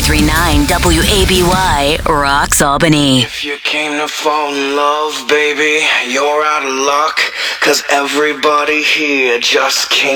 101.39 WABY rocks Albany. If you came to fall in love, baby, you're out of luck, 'cause everybody here just can't